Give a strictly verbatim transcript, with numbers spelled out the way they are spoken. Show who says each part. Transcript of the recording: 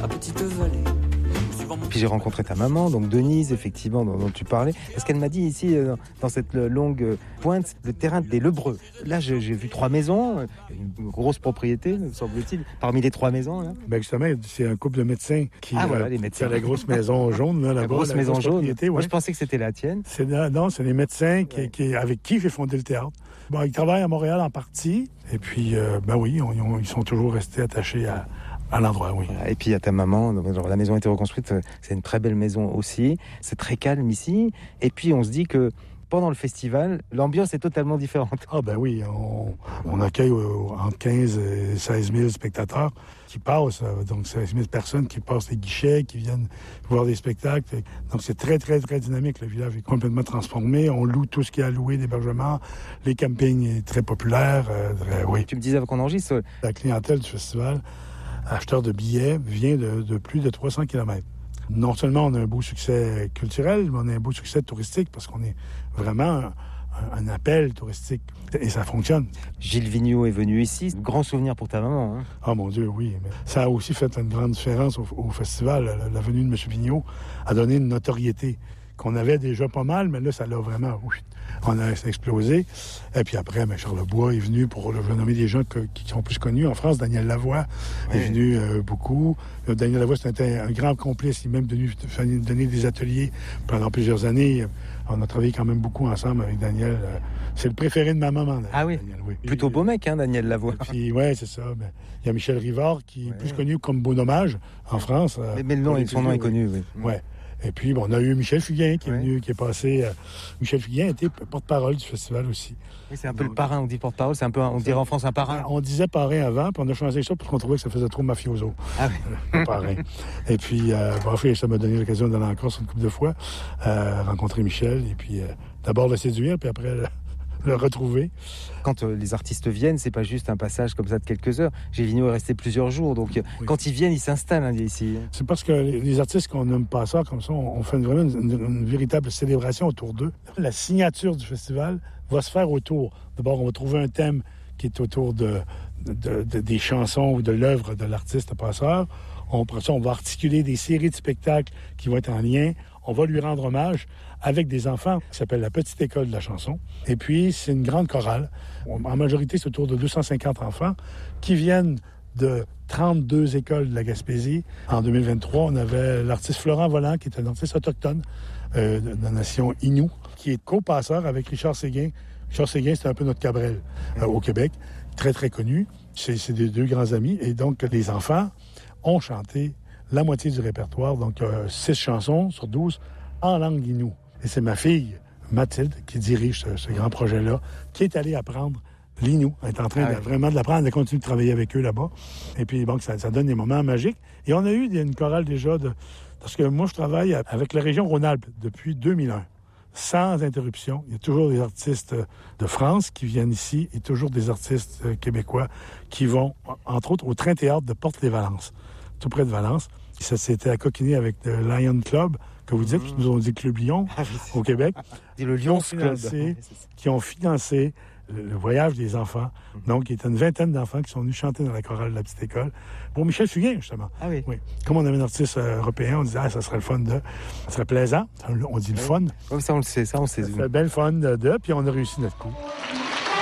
Speaker 1: petite vallée.
Speaker 2: Puis j'ai rencontré ta maman, donc Denise, effectivement, dont, dont tu parlais. Parce qu'elle m'a dit ici, euh, dans cette longue pointe, le terrain des Lebreux. Là, j'ai, j'ai vu trois maisons, une grosse propriété, me semble-t-il. Parmi les trois maisons, là.
Speaker 3: Ben justement, c'est un couple de médecins qui,
Speaker 2: ah, voilà,
Speaker 3: euh,
Speaker 2: les médecins.
Speaker 3: qui a la grosse maison jaune. Là,
Speaker 2: la
Speaker 3: là-bas,
Speaker 2: grosse
Speaker 3: la
Speaker 2: maison
Speaker 3: grosse
Speaker 2: jaune.
Speaker 3: Ouais.
Speaker 2: Moi, je pensais que c'était la tienne.
Speaker 3: C'est, non, c'est les médecins qui, ouais. qui, avec qui j'ai fondé le théâtre. Bon, ils travaillent à Montréal en partie. Et puis, euh, ben oui, on, on, ils sont toujours restés attachés à... À l'endroit, oui.
Speaker 2: Et puis, il y a ta maman. Donc, genre, la maison a été reconstruite. C'est une très belle maison aussi. C'est très calme ici. Et puis, on se dit que pendant le festival, l'ambiance est totalement différente.
Speaker 3: Ah ben oui, on, on accueille entre quinze et seize mille spectateurs qui passent. Donc, seize mille personnes qui passent les guichets, qui viennent voir des spectacles. Donc, c'est très, très, très dynamique. Le village est complètement transformé. On loue tout ce qui est alloué d'hébergement. Les campings est très populaire. Euh, très, oui.
Speaker 2: Tu me disais qu'on enregistre.
Speaker 3: La clientèle du festival, acheteur de billets, vient de, de plus de trois cents kilomètres. Non seulement on a un beau succès culturel, mais on a un beau succès touristique parce qu'on est vraiment un, un appel touristique. Et ça fonctionne.
Speaker 2: Gilles Vigneault est venu ici. Grand souvenir pour ta maman. Hein?
Speaker 3: Ah mon Dieu, oui. Mais ça a aussi fait une grande différence au, au festival. La, la venue de M. Vigneault a donné une notoriété qu'on avait déjà pas mal, mais là, ça l'a vraiment... Oui, on a explosé. Et puis après, mais Charles Bois est venu pour je vais nommer des gens que, qui sont plus connus. En France, Daniel Lavoie oui. est venu euh, beaucoup. Daniel Lavoie, c'était un, un grand complice. Il est même venu donner des ateliers pendant plusieurs années. On a travaillé quand même beaucoup ensemble avec Daniel. C'est le préféré de ma maman.
Speaker 2: Ah oui?
Speaker 3: Daniel, oui.
Speaker 2: Plutôt beau mec, hein, Daniel Lavoie.
Speaker 3: Puis, ouais, c'est ça. Ben, il y a Michel Rivard, qui est ouais. plus connu comme Bonhommage en France.
Speaker 2: Mais, mais le nom, son nom est connu, oui.
Speaker 3: Ouais. Et puis, bon, on a eu Michel Fugain qui est oui. venu, qui est passé. Euh, Michel Fugain était porte-parole du festival aussi.
Speaker 2: Oui, c'est un peu Donc, le parrain, on dit porte-parole, c'est un peu, on dirait en France un parrain.
Speaker 3: On disait parrain avant, puis on a changé ça parce qu'on trouvait que ça faisait trop mafioso.
Speaker 2: Ah oui.
Speaker 3: Parrain. Et puis, euh, bon, ça m'a donné l'occasion d'aller en Corse une couple de fois, euh, rencontrer Michel, et puis euh, d'abord le séduire, puis après... Le... le retrouver.
Speaker 2: Quand euh, les artistes viennent, c'est pas juste un passage comme ça de quelques heures. Gilles Vigneault est resté plusieurs jours, donc oui. quand ils viennent, ils s'installent hein, ici.
Speaker 3: C'est parce que les artistes qu'on nomme passeurs comme ça, on fait vraiment une, une, une véritable célébration autour d'eux. La signature du festival va se faire autour. D'abord, on va trouver un thème qui est autour de, de, de, des chansons ou de l'œuvre de l'artiste passeur. On, après ça, on va articuler des séries de spectacles qui vont être en lien. On va lui rendre hommage avec des enfants qui s'appelle la Petite École de la chanson. Et puis, c'est une grande chorale. En majorité, c'est autour de deux cent cinquante enfants qui viennent de trente-deux écoles de la Gaspésie. En deux mille vingt-trois, on avait l'artiste Florent Volant, qui est un artiste autochtone euh, de la nation Innu, qui est co-passeur avec Richard Séguin. Richard Séguin, c'est un peu notre Cabrel euh, au Québec, très, très connu. C'est, c'est des deux grands amis. Et donc, les enfants ont chanté la moitié du répertoire, donc euh, six chansons sur douze, en langue Innu. Et c'est ma fille, Mathilde, qui dirige ce, ce grand projet-là, qui est allée apprendre l'Innu. Elle est en train ah, de, oui. vraiment de l'apprendre, de continuer de travailler avec eux là-bas. Et puis, bon, ça, ça donne des moments magiques. Et on a eu une chorale déjà de... Parce que moi, je travaille avec la région Rhône-Alpes depuis deux mille un. Sans interruption. Il y a toujours des artistes de France qui viennent ici et toujours des artistes québécois qui vont, entre autres, au Train-Théâtre de Porte-les-Valences, tout près de Valence. Ça s'était accoquiné avec le Lion Club, que vous dites, mmh. nous on dit Club Lion, au Québec.
Speaker 2: C'est le Lion Club.
Speaker 3: Qui ont financé le, le voyage des enfants. Mmh. Donc, il y a une vingtaine d'enfants qui sont venus chanter dans la chorale de la Petite École. Pour Michel Fugain, justement. Ah oui. oui. Comme on avait un artiste euh, européen, on disait, ah, ça serait le fun de... Ça serait plaisant. On dit le fun.
Speaker 2: Oui, ça, on le sait, ça, on sait.
Speaker 3: Ça serait bien le fun de... de puis on a réussi notre coup.